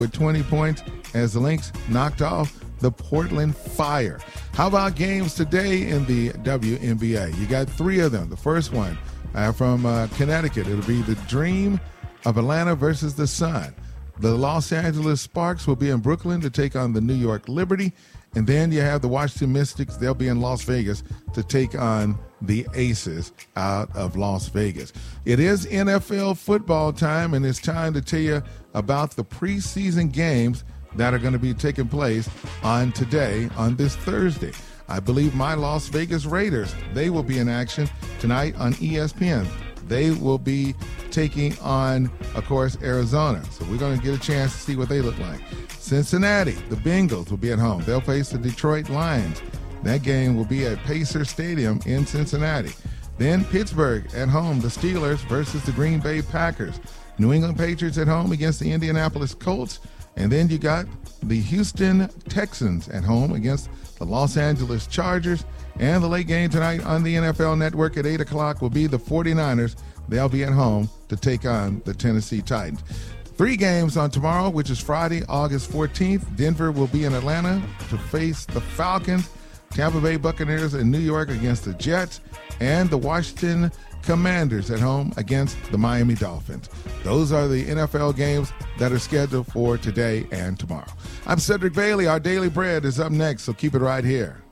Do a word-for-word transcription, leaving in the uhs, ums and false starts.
with twenty points as the Lynx knocked off the Portland Fire. How about games today in the W N B A? You got three of them. The first one uh, from uh, Connecticut. It'll be the Dream of Atlanta versus the Sun. The Los Angeles Sparks will be in Brooklyn to take on the New York Liberty. And then you have the Washington Mystics. They'll be in Las Vegas to take on the Aces out of Las Vegas. It is N F L football time, and it's time to tell you about the preseason games that are going to be taking place on today, on this Thursday. I believe my Las Vegas Raiders, they will be in action tonight on E S P N. They will be taking on, of course, Arizona. So we're going to get a chance to see what they look like. Cincinnati, the Bengals will be at home. They'll face the Detroit Lions. That game will be at Pacer Stadium in Cincinnati. Then Pittsburgh at home, the Steelers versus the Green Bay Packers. New England Patriots at home against the Indianapolis Colts. And then you got the Houston Texans at home against the Los Angeles Chargers. And the late game tonight on the N F L Network at eight o'clock will be the forty-niners. They'll be at home to take on the Tennessee Titans. Three games on tomorrow, which is Friday, August fourteenth. Denver will be in Atlanta to face the Falcons. Tampa Bay Buccaneers in New York against the Jets. And the Washington Commanders at home against the Miami Dolphins. Those are the N F L games that are scheduled for today and tomorrow. I'm Cedric Bailey. Our Daily Bread is up next, so keep it right here.